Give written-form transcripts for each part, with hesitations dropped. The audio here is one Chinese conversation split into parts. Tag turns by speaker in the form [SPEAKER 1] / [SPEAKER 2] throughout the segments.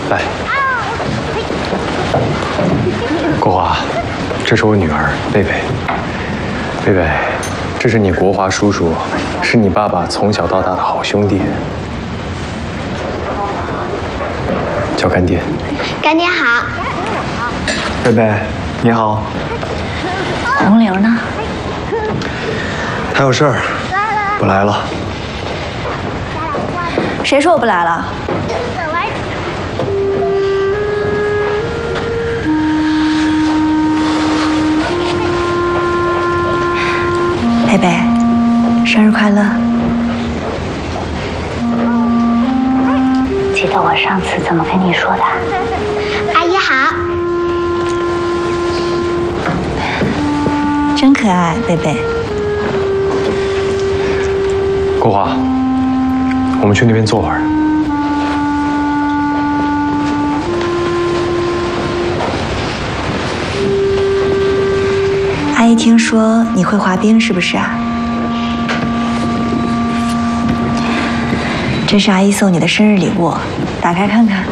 [SPEAKER 1] 来，国华，这是我女儿贝贝。贝贝，这是你国华叔叔，是你爸爸从小到大的好兄弟，叫干爹。
[SPEAKER 2] 干爹好。
[SPEAKER 1] 贝贝，你好。
[SPEAKER 3] 红玲呢？
[SPEAKER 1] 他有事儿，不来了。
[SPEAKER 3] 谁说我不来了？贝贝，生日快乐！记得我上次怎么跟你说的？
[SPEAKER 2] 阿姨好。
[SPEAKER 3] 真可爱，贝贝。
[SPEAKER 1] 国华，我们去那边坐会儿。
[SPEAKER 3] 阿姨听说你会滑冰，是不是啊？这是阿姨送你的生日礼物，打开看看。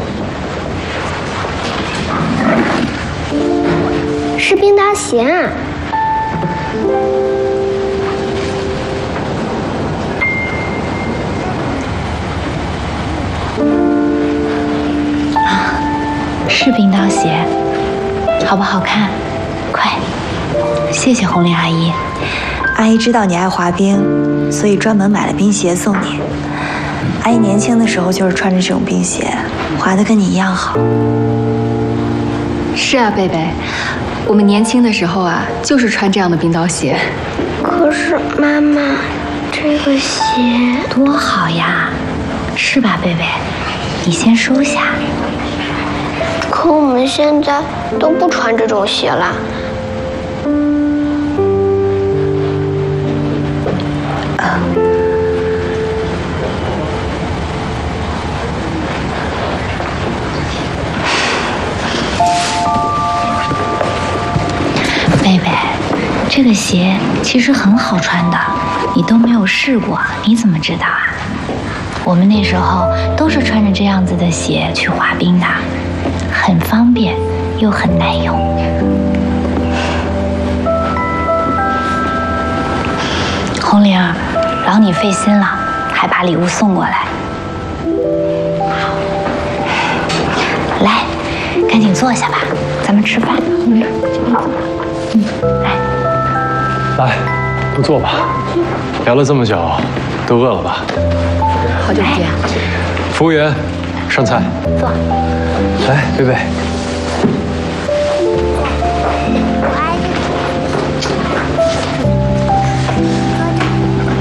[SPEAKER 2] 是冰刀鞋啊。
[SPEAKER 3] 是冰刀鞋，好不好看？快，谢谢红玲阿姨。阿姨知道你爱滑冰，所以专门买了冰鞋送你。阿姨年轻的时候就是穿着这种冰鞋，滑得跟你一样好。
[SPEAKER 4] 是啊，贝贝，我们年轻的时候啊，就是穿这样的冰刀鞋。
[SPEAKER 2] 可是妈妈，这个鞋
[SPEAKER 3] 多好呀，是吧，贝贝？你先收下。
[SPEAKER 2] 可我们现在都不穿这种鞋了。
[SPEAKER 3] 贝贝，这个鞋其实很好穿的，你都没有试过，你怎么知道啊？我们那时候都是穿着这样子的鞋去滑冰的，很方便又很耐用。红玲儿，劳你费心了，还把礼物送过来。来，赶紧坐下吧，咱们吃饭。
[SPEAKER 1] 来，都坐吧。聊了这么久，都饿了吧？
[SPEAKER 4] 好久不见。
[SPEAKER 1] 服务员，上菜。
[SPEAKER 3] 坐。
[SPEAKER 1] 来，贝贝，